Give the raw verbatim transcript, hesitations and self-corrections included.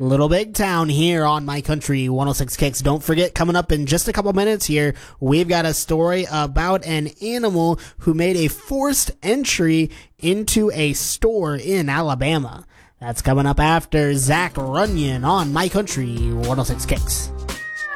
Little Big Town here on My Country one oh six Kicks. Don't forget, coming up in just a couple minutes here, we've got a story about an animal who made a forced entry into a store in Alabama. That's coming up after Zach Runyon on My Country one oh six Kicks.